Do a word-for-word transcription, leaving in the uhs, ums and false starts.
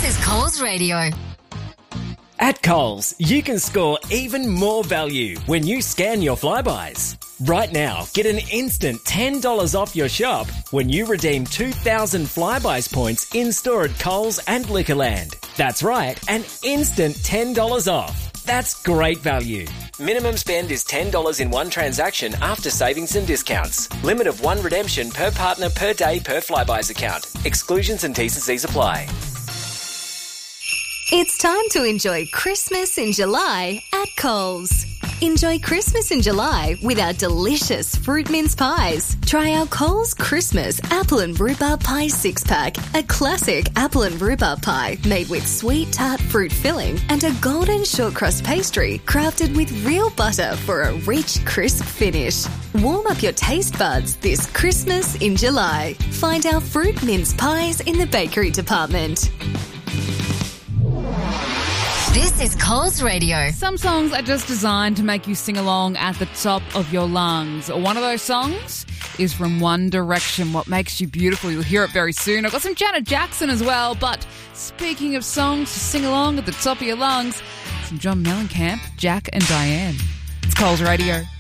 is Coles Radio. At Coles, you can score even more value when you scan your Flybuys. Right now, get an instant ten dollars off your shop when you redeem two thousand Flybuys points in-store at Coles and Liquorland. That's right, an instant ten dollars off. That's great value. Minimum spend is ten dollars in one transaction after savings and discounts. Limit of one redemption per partner per day per Flybuys account. Exclusions and T's and C's apply. It's time to enjoy Christmas in July at Coles. Enjoy Christmas in July with our delicious fruit mince pies. Try our Coles Christmas apple and rhubarb pie six-pack, a classic apple and rhubarb pie made with sweet tart fruit filling and a golden short crust pastry crafted with real butter for a rich, crisp finish. Warm up your taste buds this Christmas in July. Find our fruit mince pies in the bakery department. This is Coles Radio. Some songs are just designed to make you sing along at the top of your lungs. One of those songs is from One Direction, What Makes You Beautiful. You'll hear it very soon. I've got some Janet Jackson as well, but speaking of songs to sing along at the top of your lungs, some John Mellencamp, Jack and Diane. It's Coles Radio.